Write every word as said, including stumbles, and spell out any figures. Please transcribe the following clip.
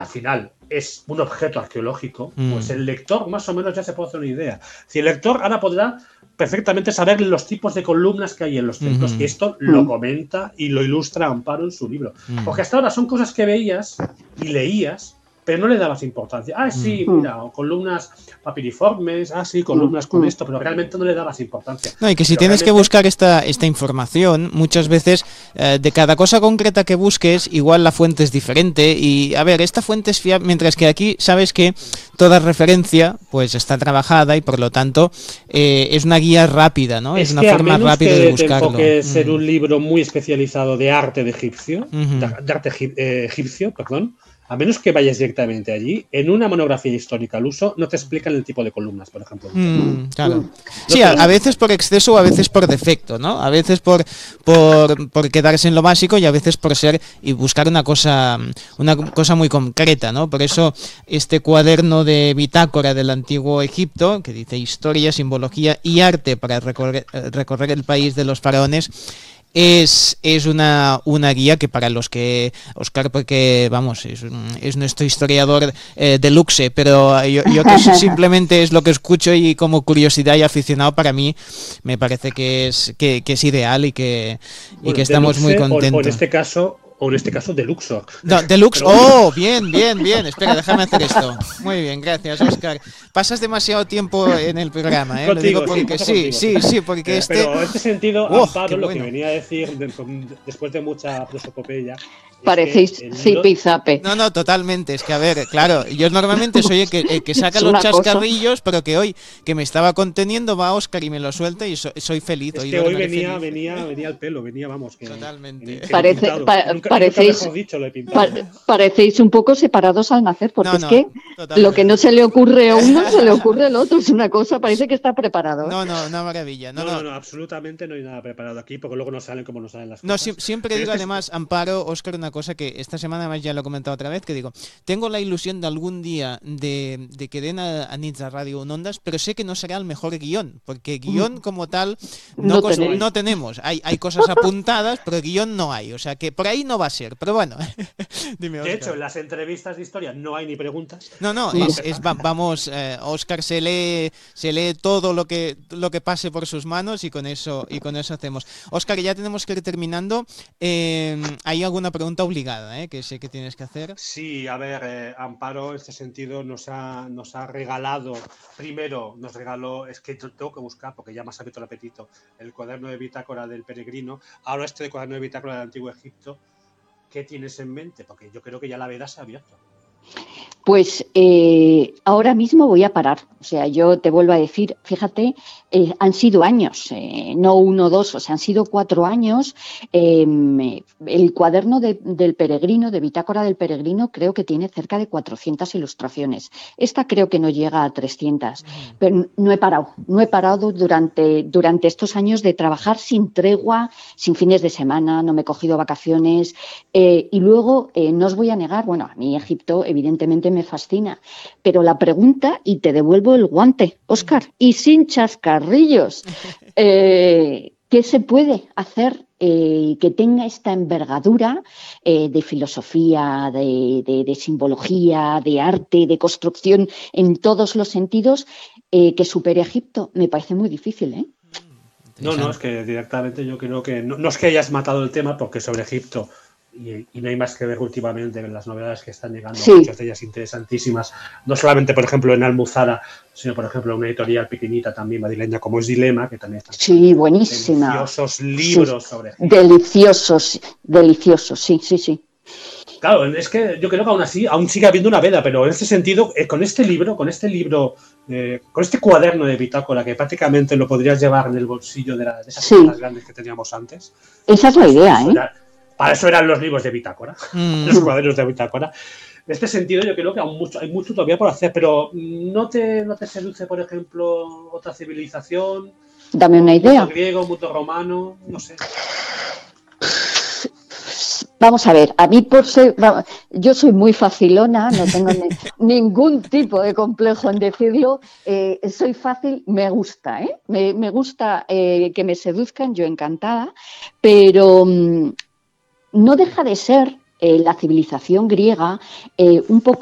al final es un objeto arqueológico, Mm. pues el lector más o menos ya se puede hacer una idea. Si el lector ahora podrá perfectamente saber los tipos de columnas que hay en los templos, Ujú. que esto lo comenta y lo ilustra Amparo en su libro. Mm. Porque hasta ahora son cosas que veías y leías, pero no le dabas importancia. Ah, sí, Mm. mira, o columnas papiriformes, ah, sí, columnas con Mm. esto, pero realmente no le dabas importancia. No, y que si Pero tienes que realmente- buscar esta, esta información, muchas veces eh, de cada cosa concreta que busques, igual la fuente es diferente. Y a ver, esta fuente es fiable, mientras que aquí sabes que toda referencia pues está trabajada y por lo tanto eh, es una guía rápida, ¿no? Es, Es una que a forma menos rápida que de te buscarlo. enfoque ser Mm. un libro muy especializado de arte de egipcio, Ujú. de, de arte egip- eh, egipcio, perdón, a menos que vayas directamente allí, en una monografía histórica al uso no te explican el tipo de columnas, por ejemplo. Mm, claro. No Sí, te a, lo a veces por exceso, a veces por defecto, ¿no? A veces por, por, por quedarse en lo básico y a veces por ser y buscar una cosa, una cosa muy concreta, ¿no? Por eso este cuaderno de bitácora del antiguo Egipto, que dice historia, simbología y arte para recorrer, recorrer el país de los faraones, es, es una, una guía que para los que Óscar, porque vamos, es, es nuestro historiador eh, de luxe, pero yo, yo que simplemente es lo que escucho y como curiosidad y aficionado, para mí me parece que es que, que es ideal y que, y Bueno, que estamos deluxe, muy o- contentos. O, en este caso, o en este caso, de Luxor. No, Deluxe. Pero- Oh, bien, bien, bien. Espera, déjame hacer esto. Muy bien, gracias, Óscar. Pasas demasiado tiempo en el programa, ¿eh? Lo Contigo, digo sí, porque paso sí, contigo, sí, sí. sí, porque Eh, este. Pero en este sentido, ¡Oh, Amparo, qué lo bueno! que venía a decir de- con- después de mucha prosopopeya. es Parecéis que el libro- zipi zape. No, no, totalmente. Es que, a ver, claro, yo normalmente soy el que, el que saca Es los una cosa. chascarrillos, pero que hoy, que me estaba conteniendo, va Óscar y me lo suelta y so- soy feliz. Es hoy que hoy duerme venía, feliz. venía, venía al pelo, venía, vamos, que, Totalmente. que- que lo he Parece- pintado. pa- Y nunca, y nunca parecéis- mejor dicho, lo he pintado. Pa- parecéis un poco separados al nacer, porque No, es no, que totalmente. lo que no se le ocurre a uno se le ocurre al otro. Es una cosa, parece que está preparado. ¿eh? No, no, una maravilla. No, No, no, no. no, absolutamente no hay nada preparado aquí, porque luego no salen como no salen las No, cosas. sie- siempre Pero digo este es- además, Amparo, Óscar, una cosa que esta semana además ya lo he comentado otra vez, que digo, tengo la ilusión de algún día de, de que den a, a Nitza Radio un Ondas, pero sé que no será el mejor guión, porque guión como tal no, No cos- tenéis. no tenemos. Hay, hay cosas apuntadas, pero guión no hay, o sea que por ahí no va a ser, pero bueno. Dime, De Óscar. hecho, en las entrevistas de historia no hay ni preguntas. No, no, Para es, empezar. es- va- vamos, eh, Óscar se lee, se lee todo lo que lo que pase por sus manos y con eso y con eso hacemos. Óscar, ya tenemos que ir terminando. Eh, ¿hay alguna pregunta obligada, eh, que sé que tienes que hacer? Sí, a ver, eh, Amparo en este sentido nos ha, nos ha regalado, primero nos regaló, es que yo tengo que buscar porque ya me ha abierto el apetito, el cuaderno de bitácora del peregrino, ahora este cuaderno de bitácora del Antiguo Egipto. ¿Qué tienes en mente? Porque yo creo que ya la veda se ha abierto. Pues eh, ahora mismo voy a parar. O sea, yo te vuelvo a decir, fíjate, eh, han sido años, eh, no uno o dos, o sea, han sido cuatro años. Eh, el cuaderno de, del peregrino, de Bitácora del Peregrino, creo que tiene cerca de cuatrocientas ilustraciones. Esta creo que no llega a trescientas, pero no he parado. No he parado durante, durante estos años de trabajar sin tregua, sin fines de semana, no me he cogido vacaciones. Eh, y luego, eh, no os voy a negar, bueno, a mí Egipto evidentemente me fascina, pero la pregunta, y te devuelvo el guante, Óscar, y sin chascarrillos, eh, ¿qué se puede hacer eh, que tenga esta envergadura eh, de filosofía, de, de, de simbología, de arte, de construcción en todos los sentidos, eh, que supere a Egipto? Me parece muy difícil, ¿eh? No, no, es que directamente yo creo que no, no es que hayas matado el tema, porque sobre Egipto, y, y no hay más que ver últimamente en las novedades que están llegando, Sí. muchas de ellas interesantísimas, no solamente, por ejemplo, en Almuzara, sino, por ejemplo, una editorial pequeñita también madrileña como es Dilema, que también está Sí, buenísima. deliciosos libros Sí. sobre Egipto. Deliciosos, deliciosos, sí, sí, sí. Claro, es que yo creo que aún así, aún sigue habiendo una veda, pero en este sentido, eh, con este libro, con este libro, eh, con este cuaderno de bitácora, que prácticamente lo podrías llevar en el bolsillo de, la, de esas Sí. cosas grandes que teníamos antes. Esa es la idea, Eso ¿eh? era- para eso eran los libros de bitácora, Mm. los cuadernos de bitácora. En este sentido, yo creo que aún mucho, hay mucho todavía por hacer, pero ¿no te, no te seduce, por ejemplo, otra civilización? Dame una idea. Mundo griego, mundo romano, no sé. Vamos a ver, a mí por ser, va- yo soy muy facilona, no tengo ni- ningún tipo de complejo en decirlo, eh, soy fácil, me gusta, ¿eh? Me, me gusta eh, que me seduzcan, yo encantada, pero mm, no deja de ser eh, la civilización griega, eh, un poco